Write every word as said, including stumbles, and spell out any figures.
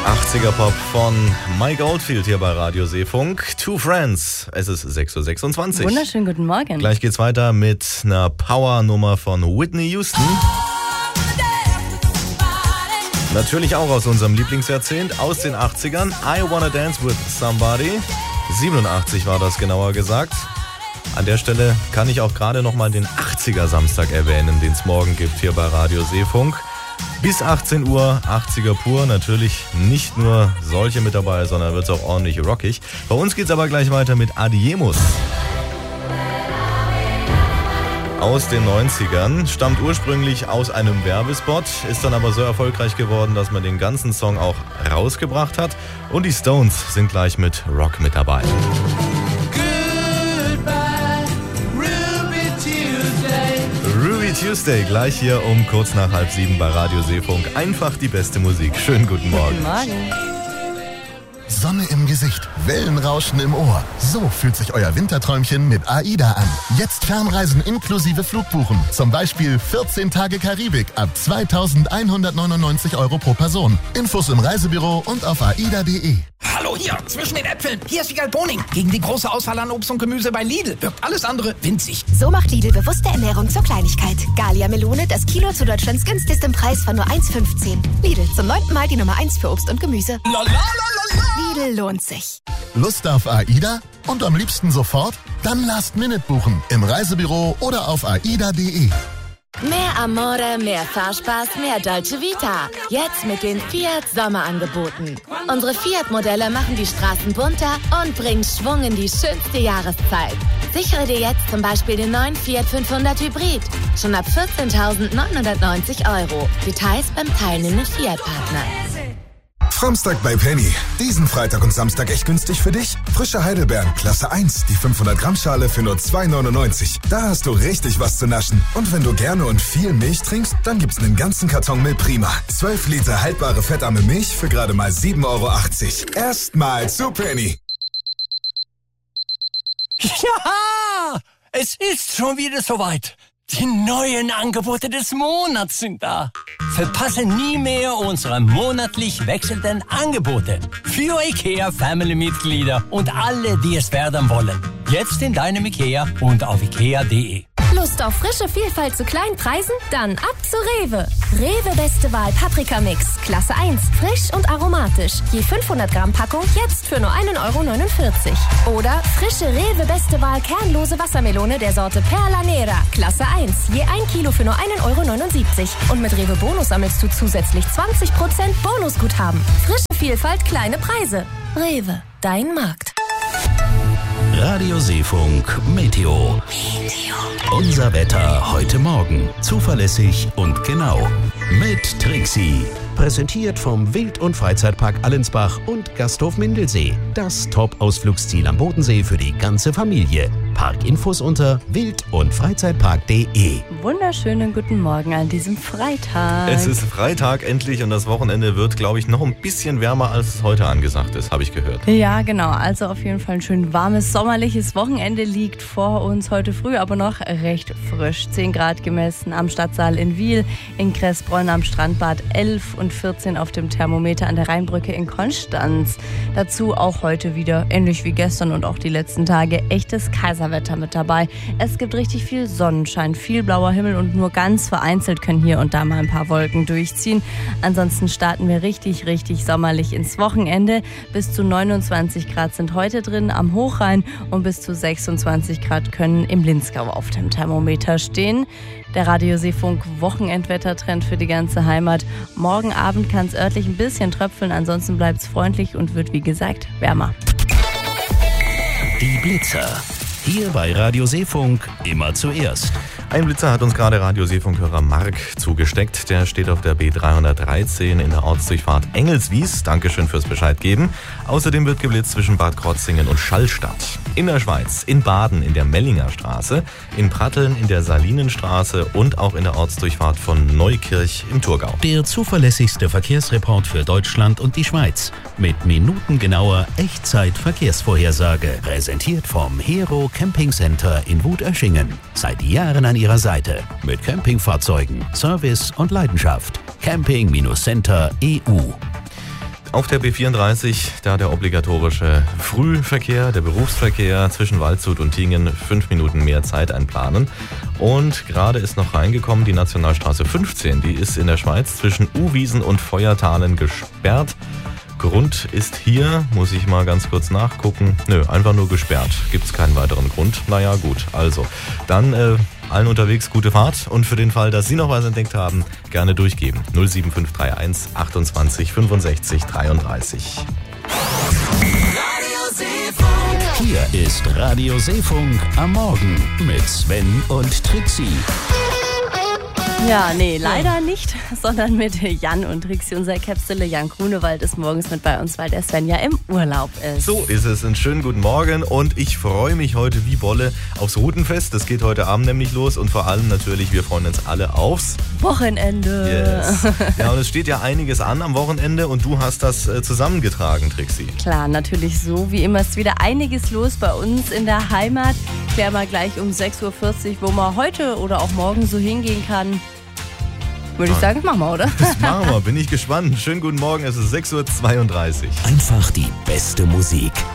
achtziger-Pop von Mike Oldfield hier bei Radio Seefunk. Two Friends. Es ist sechs Uhr sechsundzwanzig. Wunderschönen guten Morgen. Gleich geht's weiter mit einer Power-Nummer von Whitney Houston. Natürlich auch aus unserem Lieblingsjahrzehnt, aus den achtzigern. I Wanna Dance with Somebody. siebenundachtzig war das genauer gesagt. An der Stelle kann ich auch gerade nochmal den achtziger-Samstag erwähnen, den es morgen gibt hier bei Radio Seefunk. Bis achtzehn Uhr, achtziger pur, natürlich nicht nur solche mit dabei, sondern wird es auch ordentlich rockig. Bei uns geht's aber gleich weiter mit Adiemus. Aus den neunzigern, stammt ursprünglich aus einem Werbespot, ist dann aber so erfolgreich geworden, dass man den ganzen Song auch rausgebracht hat. Und die Stones sind gleich mit Rock mit dabei. Tuesday, gleich hier um kurz nach halb sieben bei Radio Seefunk. Einfach die beste Musik. Schönen guten Morgen. Guten Morgen. Sonne im Gesicht, Wellenrauschen im Ohr. So fühlt sich euer Winterträumchen mit AIDA an. Jetzt Fernreisen inklusive Flugbuchen. Zum Beispiel vierzehn Tage Karibik ab zweitausendeinhundertneunundneunzig Euro pro Person. Infos im Reisebüro und auf aida punkt de. Hallo hier, zwischen den Äpfeln. Hier ist Wiegald Boning. Gegen die große Auswahl an Obst und Gemüse bei Lidl wirkt alles andere winzig. So macht Lidl bewusste Ernährung zur Kleinigkeit. Gallia Melone, das Kilo zu Deutschlands günstigstem Preis von nur eins Komma fünfzehn. Lidl, zum neunten Mal die Nummer eins für Obst und Gemüse. Lidl lohnt sich. Lust auf AIDA? Und am liebsten sofort? Dann Last Minute buchen. Im Reisebüro oder auf aida punkt de. Mehr Amore, mehr Fahrspaß, mehr Dolce Vita. Jetzt mit den Fiat Sommerangeboten. Unsere Fiat-Modelle machen die Straßen bunter und bringen Schwung in die schönste Jahreszeit. Sichere dir jetzt zum Beispiel den neuen Fiat fünfhundert Hybrid. Schon ab vierzehntausendneunhundertneunzig Euro. Details beim teilnehmenden Fiat-Partner. Framstag bei Penny. Diesen Freitag und Samstag echt günstig für dich. Frische Heidelbeeren, Klasse eins, die fünfhundert Gramm Schale für nur zwei neunundneunzig. Da hast du richtig was zu naschen. Und wenn du gerne und viel Milch trinkst, dann gibt's einen ganzen Karton Milch Prima. zwölf Liter haltbare fettarme Milch für gerade mal sieben Euro achtzig. Erstmal zu Penny. Ja, es ist schon wieder soweit. Die neuen Angebote des Monats sind da. Verpasse nie mehr unsere monatlich wechselnden Angebote. Für IKEA Family-Mitglieder und alle, die es werden wollen. Jetzt in deinem IKEA und auf ikea punkt de. Lust auf frische Vielfalt zu kleinen Preisen? Dann ab zu Rewe. Rewe Beste Wahl Paprika-Mix. Klasse eins. Frisch und aromatisch. Je fünfhundert Gramm Packung jetzt für nur ein Euro neunundvierzig. Oder frische Rewe Beste Wahl kernlose Wassermelone der Sorte Perla Nera. Klasse eins. Je ein Kilo für nur ein Euro neunundsiebzig. Und mit Rewe Bonus sammelst du zusätzlich zwanzig Prozent Bonusguthaben. Frische Vielfalt, kleine Preise. Rewe, dein Markt. Radio Seefunk Meteo. Unser Wetter heute Morgen. Zuverlässig und genau. Mit Trixie. Präsentiert vom Wild- und Freizeitpark Allensbach und Gasthof Mindelsee. Das Top-Ausflugsziel am Bodensee für die ganze Familie. Parkinfos unter wild- und freizeitpark punkt de. Wunderschönen guten Morgen an diesem Freitag. Es ist Freitag endlich und das Wochenende wird, glaube ich, noch ein bisschen wärmer, als es heute angesagt ist, habe ich gehört. Ja, genau. Also auf jeden Fall ein schön warmes, sommerliches Wochenende liegt vor uns heute früh, aber noch recht frisch. zehn Grad gemessen am Stadtsaal in Wiel, in Kressbronn am Strandbad elf und vierzehn auf dem Thermometer an der Rheinbrücke in Konstanz. Dazu auch heute wieder, ähnlich wie gestern und auch die letzten Tage, echtes Kaiserwetter mit dabei. Es gibt richtig viel Sonnenschein, viel blauer Himmel und nur ganz vereinzelt können hier und da mal ein paar Wolken durchziehen. Ansonsten starten wir richtig, richtig sommerlich ins Wochenende. Bis zu neunundzwanzig Grad sind heute drin am Hochrhein und bis zu sechsundzwanzig Grad können im Linzgau auf dem Thermometer stehen. Der Radio Seefunk Wochenendwettertrend für die ganze Heimat. Morgen Abend kann es örtlich ein bisschen tröpfeln, ansonsten bleibt es freundlich und wird wie gesagt wärmer. Die Blitzer. Hier bei Radio Seefunk immer zuerst. Ein Blitzer hat uns gerade Radio Seefunk-Hörer Mark zugesteckt. Der steht auf der B dreihundertdreizehn in der Ortsdurchfahrt Engelswies. Dankeschön fürs Bescheid geben. Außerdem wird geblitzt zwischen Bad Krotzingen und Schallstadt. In der Schweiz, in Baden in der Mellinger Straße, in Pratteln in der Salinenstraße und auch in der Ortsdurchfahrt von Neukirch im Thurgau. Der zuverlässigste Verkehrsreport für Deutschland und die Schweiz. Mit minutengenauer Echtzeit-Verkehrsvorhersage. Präsentiert vom Hero Camping Center in Wutöschingen. Seit Jahren an Ihrer Seite. Mit Campingfahrzeugen, Service und Leidenschaft. Camping-Center punkt e u. Auf der B vierunddreißig, da der obligatorische Frühverkehr, der Berufsverkehr zwischen Waldshut und Tingen, fünf Minuten mehr Zeit einplanen. Und gerade ist noch reingekommen die Nationalstraße fünfzehn, die ist in der Schweiz zwischen Uwiesen und Feuertalen gesperrt. Grund ist hier, muss ich mal ganz kurz nachgucken, nö, einfach nur gesperrt, gibt's keinen weiteren Grund. Naja gut, also, dann äh, allen unterwegs gute Fahrt und für den Fall, dass Sie noch was entdeckt haben, gerne durchgeben. null sieben fünf drei eins achtundzwanzig fünfundsechzig dreiunddreißig. Hier ist Radio Seefunk am Morgen mit Sven und Trixie. Ja, nee, leider nicht, sondern mit Jan und Trixie. Unser Käpstele Jan Grunewald ist morgens mit bei uns, weil der Sven ja im Urlaub ist. So ist es. Einen schönen guten Morgen und ich freue mich heute wie Bolle aufs Routenfest. Das geht heute Abend nämlich los und vor allem natürlich, wir freuen uns alle aufs Wochenende. Yes. Ja, und es steht ja einiges an am Wochenende und du hast das äh, zusammengetragen, Trixie. Klar, natürlich so. Wie immer ist wieder einiges los bei uns in der Heimat. Klären wir gleich um sechs Uhr vierzig, wo man heute oder auch morgen so hingehen kann. Würde ich sagen, machen wir, oder? Das machen wir, bin ich gespannt. Schönen guten Morgen, es ist sechs Uhr zweiunddreißig. Einfach die beste Musik.